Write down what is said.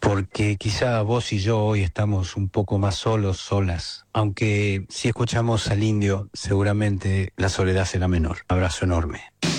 porque quizá vos y yo hoy estamos un poco más solos, solas, aunque si escuchamos al indio seguramente la soledad será menor. Abrazo enorme.